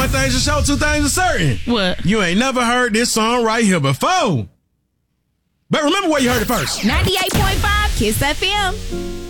One thing's for sure, two things are certain. What? You ain't never heard this song right here before. But remember where you heard it first. 98.5 Kiss FM.